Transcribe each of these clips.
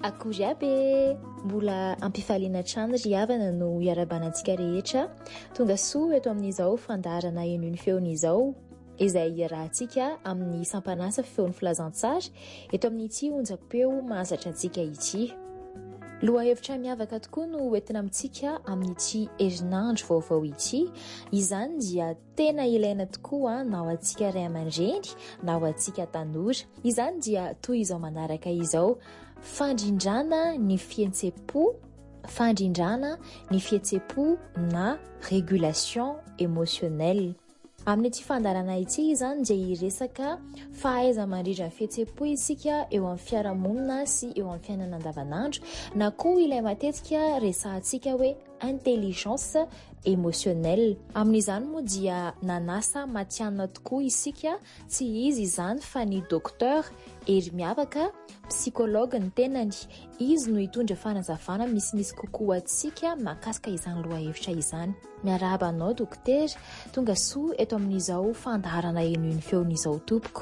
Akory aby mbola ampifaliana trano ry havana no iarabanantsika rehetra tonga soa eto amin'izao fandarana eno ny feon'izao izay iarahantsika amin'ny sampanasa feon'ny filazantsara eto amin'ity onjam-peo mahazatra antsika ity. Lohahevitra miavaka tokoa no entina amintsika amin'ity herinandro vaovao ity. Izany dia tena ilaina tokoa na ho antsika ray aman-dreny na ho antsika tanora. Izany dia toy izao manaraka izao: fandrindrana ny fihetsepo na régulation émotionnelle. Amin'ity fandarana ity izany dia iresaka fahaiza mandrindra ny fihetsepo isika eo amin'ny fiarahamonina sy eo amin'ny fiainana andavanandro, na koa ilay matetika resahantsika hoe intelligence émotionnelle. Amin'izany moa dia nanasa matianina tokoa isika, tsy izy izany fa ny docteur ery miavaka psychologue ny tenany. Izy no hitondra fanazavana misimisy kokoa antsika mahakasika izany lohahevitra izany. Miarahaba anao dokotera, tonga soa eto amin'izao fandarana eno feon'izao tompoko.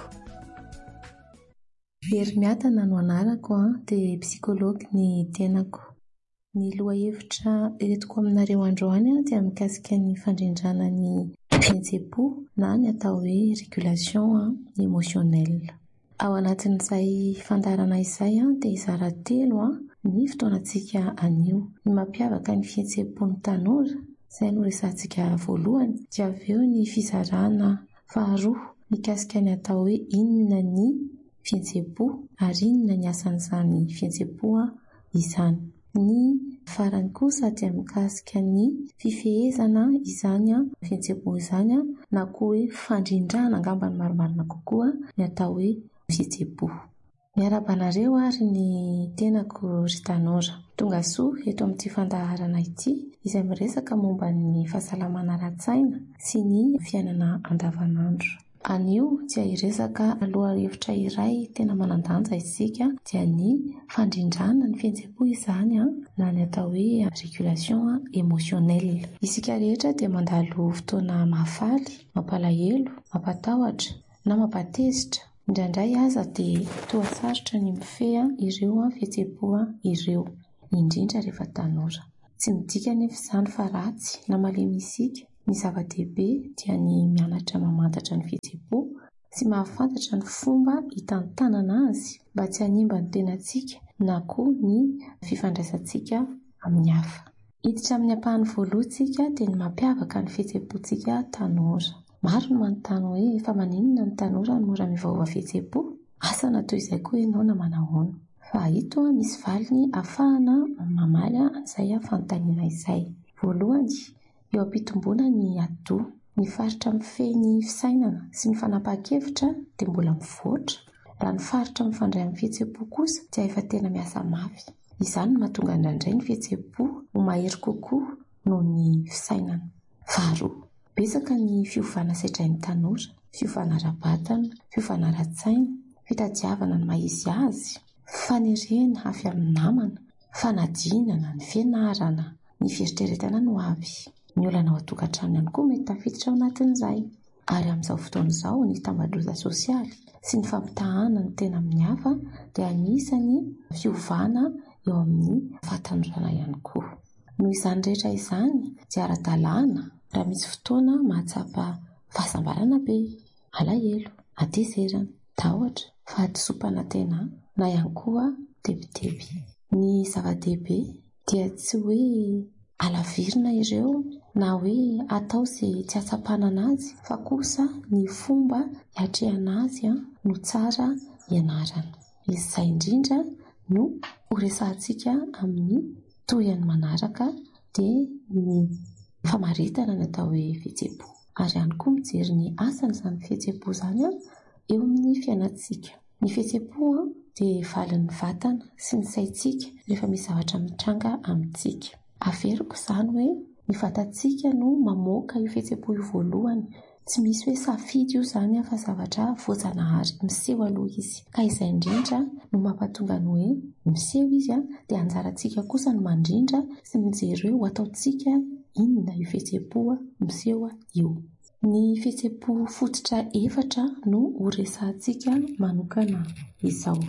Ery miatana no anarako dia psychologue ny tenako. Ny lohahevitra entiko aminareo androany dia mikasika ny fandrindrana ny fihetsepo na ny atao hoe régulation émotionnelle. Ao anatin'izay fandarana izay dia izara telo ny fotoanantsika anio. Ny mampiavaka ny fihetsepon'ny tanora, izay no resantsika voalohany, dia avy eo ny fizarana. Faharoa, mikasika ny atao hoe inona ny fihetsepo ary inona ny asan'izany fihetsepo izany. Ny farany kosa dia mikasika ny fifehezana izany fihetsepo izany, na koa hoe fandrindrana angamba ny marimarina kokoa ny atao hoe fihetsepo. Miarabanareo ary ny tenako ry tanora, tonga soa eto amin'ity fandaharana ity izay miresaka momba ny fahasalamana ara-tsaina sy ny fiainana andavanandro. Anio dia iresaka lohahevitra iray tena manan-danja isika, dia ny fandrindrana ny fihetsepo izany na ny atao hoe régulation émotionnelle. Isika rehetra dia mandalo fotoana mahafaly, mampalahelo, mampatahotra na mampatezitra. Indraindray aza dia toa sarotra ny mifehy ireo fihetsepo ireo, indrindra rehefa tanora. Tsy midika anefa izany fa ratsy na malemy isika. Ny zava-dehibe dia ny mianatra mamantatra ny fihetsepo sy mahafantatra ny fomba hitantanana azy mba tsy hanimba ny tenantsika na koa ny fifandraisantsika amin'ny hafa. Hiditra amin'ny ampahany voalohantsika dia ny mampiavaka ny fihetsepontsika tanora. Maro no manontany hoe fa maninona ny tanora no mora mivaova fihetsepo? Asa natao izay koa ianao na manahoana? Fa ito misy valiny ahafahana mamaly an'izay fanontaniana izay. Voalohany, eo ampitomboana ny ado, ny faritra mifehy ny fisainana sy ny fanapahan-kevitra dia mbola mivoatra. Raha ny faritra mifandray amin'ny fihetsepo kosa dia efa tena miasa mafy. Izany no mahatonga indraindray ny fihetsepo ho mahery kokoa noho ny fisainana. Faharoa, betsaka ny fiovana sedrain'ny tanora, fiovana ara-batana, fiovana ara-tsaina, fitadiavana ny mahizy azy, fanerena avy amin'ny namana, fanadinana, ny fianarana, ny fieritreretana no avy. Ny olana ao an-tokantrano ihany koa mety tafiditra ao anatin'izay. Ary amin'izao fotoana izao ny tambajotran sosialy sy ny fampitahana ny tena amin'ny hafa dia anisany fiovana eo amin'ny fahatanjorana ihany koa. Noho izany rehetra izany dia ara-dalàna raha misy fotoana mahatsapa fahasambarana be, alahelo, atezerana, tahotra, fahadisobana tena na ihany koa debideby. Ny zava-dehibe dia tsy hoe alavirina ireo na hoe atao izay tsy atsapana anazy, fa kosa ny fomba hiatrehana azy no tsara ianarana. Izay indrindra no horesantsika amin'ny tohiny manaraka dia ny famaritana ny atao hoe fihetsepo. Ary ihany koa mijery ny asan'izany fihetsepo izany eo amin'ny fiainantsika. Ny fihetsepo dia valin'ny vatana sy ny saintsika rehefa misy zavatra mitranga amintsika. Averiko izany hoe ny vatantsika no mamoaka io fihetsepo io voalohany. Tsy misy hoe safidy io izany fa zavatra voajanahary, miseho aloha izy. Ka izay indrindra no mampatonga ny hoe miseho izy dia anjarantsika kosa ny mandrindra sy mijery hoe ho ataontsika inona io fihetsepo miseho io. Ny fihetsepo fototra efatra no horesantsika manokana izao.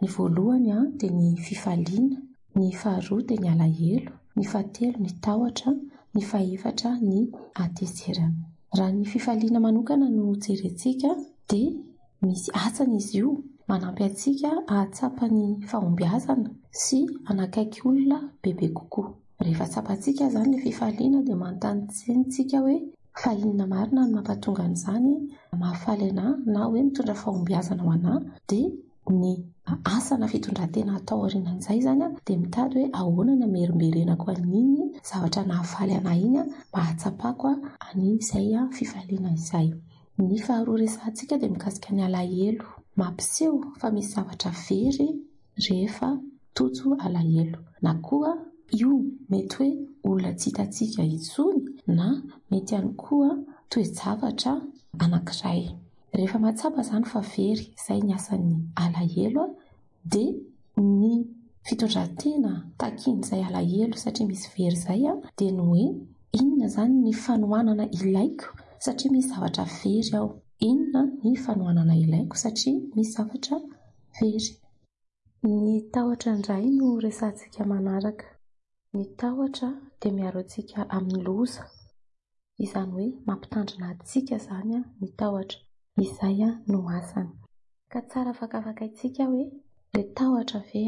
Ny voalohany dia ny fifaliana, ny faharoa dia ny alahelo, ny fahatelo ny tahotra, ny fahaefatra ny hatezerana. Raha ny fifaliana manokana no jerentsika dia misy asana izy io manampy antsika ahatsapa ny fahombiazana sy anakaiky olona bebe kokoa. Rehefa tsapantsika izany ilay fifaliana dia manontany-tsentsika hoe fa inona marina no mampatonga an'izany mahafaly anahy na hoe mitondra fahombiazana ho anahy, dia ny asana fitondran-tena atao aorianan'izay izany dia mitady hoe ahoana no hamerimberenako an'iny zavatra nahafaly anahy iny mba hahatsapako an'izay fifaliana izay. Ny faharoa resantsika dia mikasika ny alahelo, mampiseho fa misy zavatra very rehefa tojo alahelo, na koa io mety hoe olona tsy hitantsika intsony na mety ihany koa toe-javatra anankiray. Rehefa mahatsapa izany fa very, izay ny asan'ny alahelo, dia ny fitondran-tena takian'izay alahelo satria misy very izay dia ny hoe inona izany ny fanohanana ilaiko satria misy zavatra very ao. Inona ny fanohanana ilaiko satria misy zavatra very. Ny tahotra indray no resantsika manaraka. Ny tahotra dia miaro antsika amin'ny loza, izany hoe mampitandrina antsika izany ny tahotra, izay no asany. Ka tsara fakafakaintsika hoe ilay tahotra ve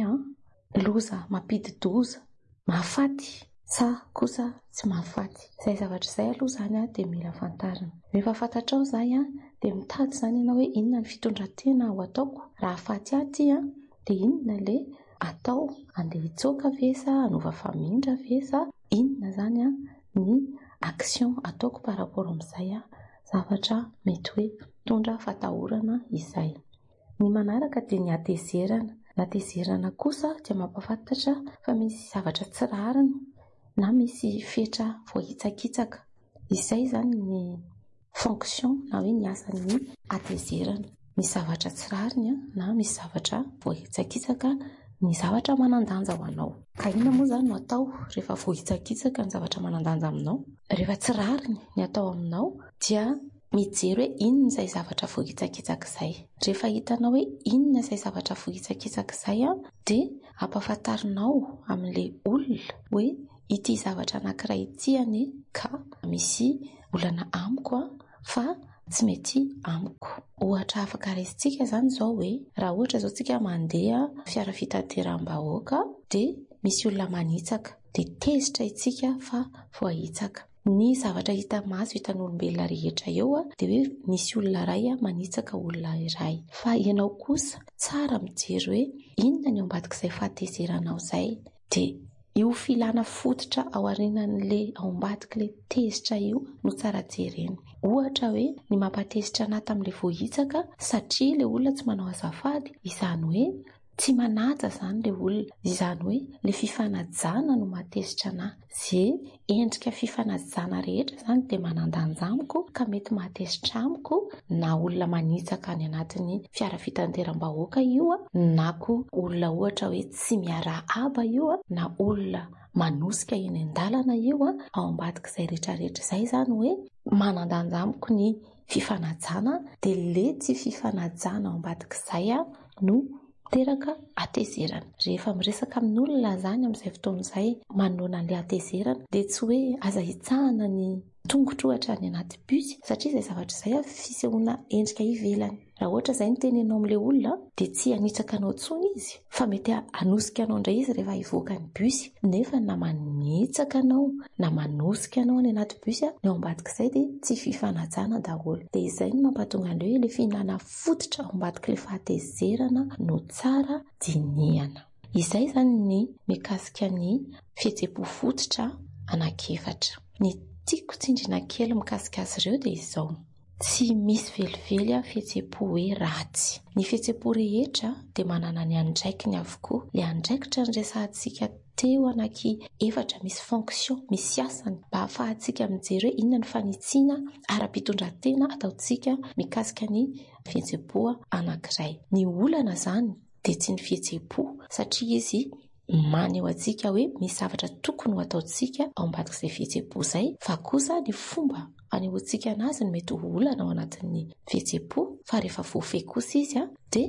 loza mampidi-doza, mahafaty sa kosa tsy mahafaty. Izay zavatra izay aloha izany dia mila fantarina. Rehefa fantatrao izay dia mitady izany ianao hoe inona ny fitondran-tena ho ataoko raha afaty aty dia inona ilay atao, andeha hitsoaka ve sa hanova famindra ve sa inona izany ny action ataoko par rapport amin'izay zavatra mety hoe mitondra fatahorana izay. Ny manaraka dia ny hatezerana. Ny hatezerana kosa dia mampafantatra fa misy zavatra tsy rariny na misy fetra voahitsakitsaka. Izay izany ny fonction na hoe ny asan'ny hatezerana. Misy zavatra tsy rariny na misy zavatra voahitsakitsaka ny zavatra manan-danja ho anao. Ka inona moa izany no atao rehefa voahitsakitsaka ny zavatra manan-danja aminao? Rehefa tsy rariny ny atao aminao dia mijery hoe inona izay zavatra voahitsakitsaka izay. Rehefa hitanao hoe inona izay zavatra voahitsakitsaka izay dia ampafantarinao amin'ilay olona hoe ity zavatra anankiray ity ka misy olana amiko fa tsy mety amiko. Ohatra afaka raisintsika izany izao hoe raha ohatra izao tsika mandeha fiara fitateram-bahoaka dia misy olona manitsaka dia tezitra isika fa voahitsaka. Ny zavatra hita maso hitan'olombelona rehetra eo dia hoe misy olona iray manitsaka olona iray. Fa ianao kosa tsara mijery hoe inona ny ao ambadik'izay fahatezeranao izay, dia io filana fototra ao aorianan'ilay ao ambadik'ilay tezitra io no tsara jerena. Ohatra hoe ny mampatezitra anahy tamin'ilay voahitsaka satria ilay olona tsy manao azafady, izany hoe tsy manaja izany ilay olona, izany hoe ilay fifanajana no mahatezitra anahy. Izay endrika fifanajana rehetra izany dia manan-danja amiko ka mety mahatezitra amiko, na olona manitsaka any anatin'ny fiara fitateram-bahoaka io na koa olona ohatra hoe tsy miarahaba io na olona manosika eny an-dalana io ao ambadik'izay rehetrarehetra izay izany hoe manan-danja amiko ny fifanajana, dia ilay tsy fifanajana ao ambadik'izay no teraka hatezerana. Rehefa miresaka amin'ny olona izany amin'izay fotoana izay manoloana an'ilay hatezerana dia tsy hoe aza hitsahana ny tongotra ohatra ny anaty bus satria izay zavatra izay fisehoana endrika ivelany. Raha ohatra izay ny tenenao amin'ilay olona dia tsy hanitsaka anao intsony izy fa mety hanosika anao indray izy rehefa hivoaka ny bus, nefa na manitsaka anao na manosika anao any anaty bus ny ao ambadik'izay dia tsy fifanajana daholo. Dia izay no mampatonga an'ilay hoe ilay fihinana fototra ao ambadik'ilay fahatezerana no tsara dinihana. Izay izany ny mikasika ny fihetseham-po fototra anankiefatra. Ny tiako tsindrina kely mikasika azy ireo dia izao: tsy misy velively fihetseham-po hoe ratsy. Ny fihetseham-po rehetra dia manana ny andraikiny avokoa. Ilay andraikitra ny resantsika teo ananky efatra misy fonction, misy asany mba ahafahantsika mijery hoe inona ny fanitsiana ara-pitondran-tena ataontsika mikasika ny fihetseham-po anankiray. Ny olana izany dia tsy ny fihetseham-po satria izy maneho antsika hoe misy zavatra tokony ho ataontsika ao ambadik'izay fihetseham-po izay, fa kosa ny fomba anehoantsika anazy no mety ho olana ao anatin'ny fihetseham-po. Fa rehefa voafehy kosa izy dia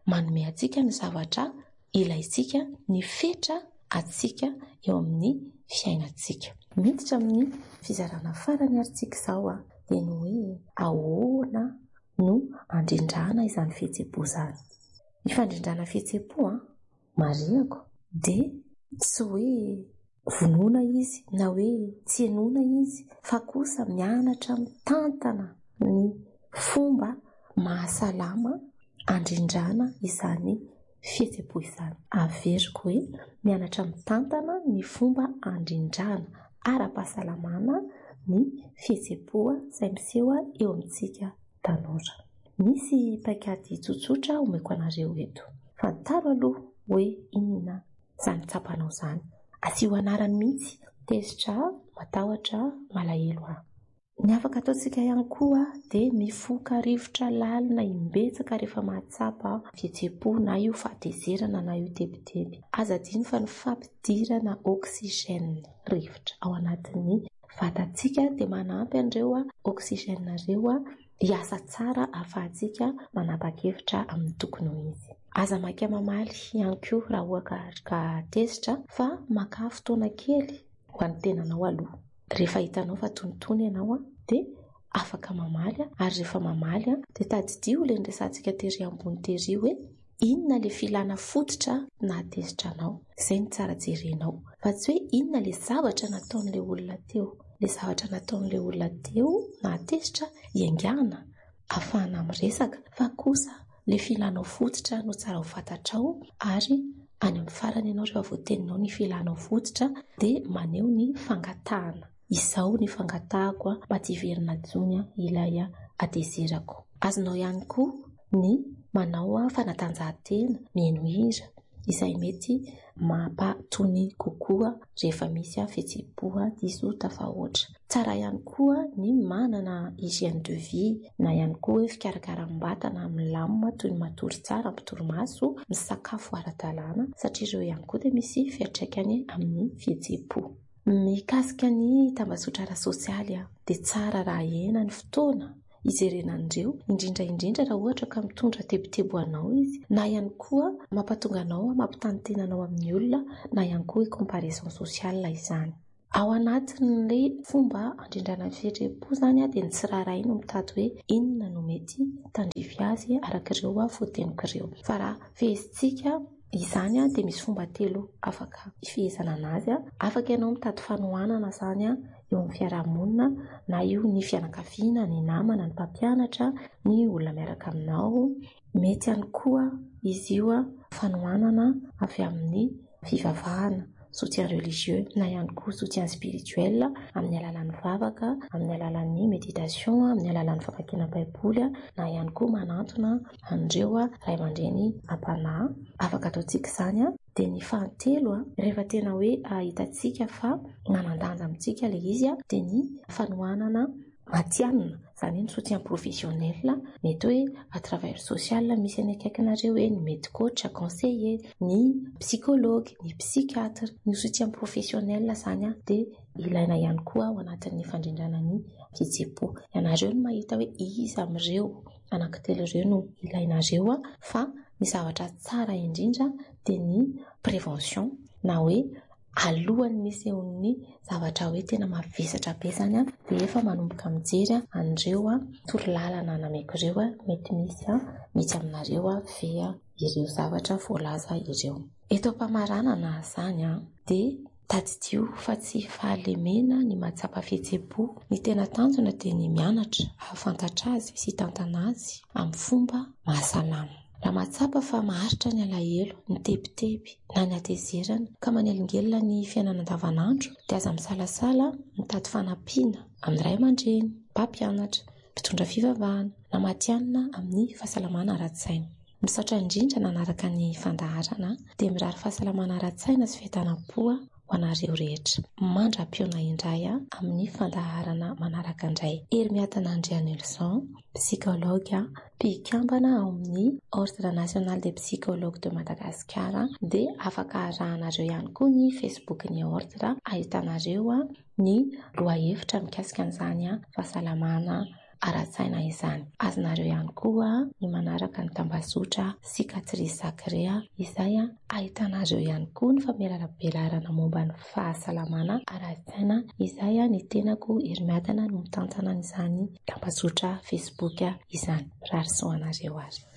manome antsika ny zavatra ilaintsika, ny fetra atsika eo amin'ny fiainantsika. Miditra amin'ny fizarana farany aritsika izao dia ny hoe ahoana no andrindrana izany fihetseham-po izany. Ny fandrindrana fihetseham-po marihako dia tsy hoe vonoina izy na hoe tsy henoina izy, fa kosa mianatra mitantana ny fomba mahasalama andrindrana izany fihetseham-po izany. Averiko hoe mianatra mitantana ny fomba andrindrana ara-pahasalamana ny fihetseham-po izay miseho eo amintsika tanora. Misy paikady tsotsotra omeko anareo eto. Fantaro aloha hoe inona izany tsapanao izany. Asio anarany mihitsy, tezitra, matahotra, malahelo Ny afaka ataontsika ihany koa dia mifoka rivotra lalina imbetsaka rehefa mahatsapa fihetseham-po, na io fahatezerana na io tebiteby. Aza adino fa ny fampidirana oksijena rivotra ao anatin'ny vatantsika dia manampy an'ireo oksijena ireo hiasa tsara ahafahantsika manapa-kevitra amin'ny tokony ho izy. Aza maka mamaly ihany koa raha ohatra ka tezitra, fa maka fotoana kely ho an'ny tenanao aloha. Rehefa hitanao fa tonitony ianao dia afaka mamaly, ary rehefa mamaly dia tadidio ilay resantsika tery ambony tery hoe inona ilay filana fototra nahatezitranao. Izay ny tsara jerenao, fa tsy hoe inona ilay zavatra nataon'ilay olona teo. Ilay zavatra nataon'ilay olona teo nahatezitra iangana ahafahana miresaka, fa kosa ilay filanao fototra no tsara ho fantatrao, ary any amin'ny farany ianao rehefa voateninao ny filanao fototra dia maneho ny fangatahana. Izao ny fangatahako mba tsy hiverina jony ilay atezerako. Azonao ihany koa ny manao fanatanjahantena mihaino hira, izay mety mampatony kokoa rehefa misy fihetseham-po diso tafahoatra. Tsara ihany koa ny manana hygiène de vie, na ihany koa hoe fikarakaram-batana milamina toy ny matory tsara, mitorimaso, misakafo ara-dalàna, satria ireo ihany koa dia misy fiantraikany amin'ny fihetseham-po. Mikasika ny tambazotra ara-sosialy dia tsara raha ena ny fotoana ijerena an'ireo, indrindra raha ohatra ka mitondra tebotebo anao izy, na ihany koa mampatonga anao mampitantenanao amin'ny olona, na ihany koa hoe comparaison sociale izany. Ao anatin'ilay fomba andrindrana fihetseham-po izany dia ny tsirairay no mitady hoe inona no mety tandrify azy arak'ireo voateniko ireo. Fa raha fehezintsika izany dia misy fomba telo afaka ifehezana anazy. Afaka ianao mitady fanohanana izany eo amin'ny fiarahamonina, na io ny fianakaviana, ny namana, ny mpampianatra, ny olona miaraka aminao. Mety ihany koa izy io fanohanana avy amin'ny fivavahana, soutien religieux, na ihany koa soutien spirituel amin'ny alalan'ny vavaka, amin'ny alalan'ny méditation, amin'ny alalan'ny famakiana baiboly, na ihany koa manantona an'ireo ray aman-dreny am-panahy. Afaka ataontsika izany dia ny fahatelo rehefa tena hoe hitantsika fa nanandanja amintsika ilay izy dia ny fanohanana matianina, izany ny soutien professionnel. Mety hoe à travers social misy any akaikinareo hoe ny mety coach, conseiller, ny psychologue, ny psychiatre. Ny soutien professionnel izany dia ilaina ihany koa ao anatin'ny fandrindrana ny fihetseham-po. Ianareo no mahita hoe iza amin'ireo anankitelo ireo no ilainareo, fa ny zavatra tsara indrindra dia ny prévention, na hoe alohan'ny misy ny zavatra hoe tena mavesatra be izany dia efa manomboka mijery an'ireo torolalana nameko ireo mety misy aminareo ve ireo zavatra voalaza ireo. Eto am-pamaranana izany dia tadidio fa tsy fahalemena ny mahatsapa fihetseham-po. Ny tena tanjona dia ny mianatra, ahafantatra azy sy tantana azy amin'ny fomba mahasalama. Raha mahatsapa fa maharitra ny alahelo, ny tebiteby na ny hatezerana ka manelingelina ny fiainana andavanandro dia aza misalasala mitady fanampiana amin'ny ray aman-dreny, mpampianatra, mpitondra fivavahana na matianina amin'ny fahasalamana ara-tsaina. Misaotra indrindra nanaraka ny fandaharana dia mirary fahasalamana ara-tsaina sy fiadanam-po ho anareo rehetra. Mandra-piona indray amin'ny fandaharana manaraka indray. Hermiatana Andrianelson, psychologue, mpikambana ao amin'ny Ordre National des Psychologues de Madagascar. Dia afaka arahanareo ihany koa ny Facebook ny Ordre, ahitanareo ny lohahevitra mikasika an'izany fahasalamana ara-tsaina izany. Azonareo ihany koa ny manaraka ny tambazotra Cicatrice Sacré izay ahitanareo ihany koa ny famelaram-belarana momba ny fahasalamana ara-tsaina izay ny tenako Hermiadana no mitantana izany tambazotra Facebook izany. Rary soanareo ary.